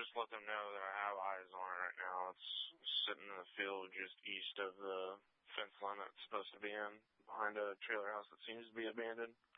just let them know that I have eyes on it right now. It's sitting in the field just east of the fence line that it's supposed to be in, behind a trailer house that seems to be abandoned.